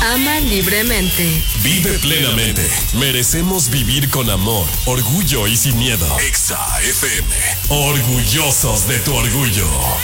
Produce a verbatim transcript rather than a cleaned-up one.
Ama libremente. Vive plenamente. Merecemos vivir con amor, orgullo y sin miedo. Exa F M. Orgullosos de tu orgullo.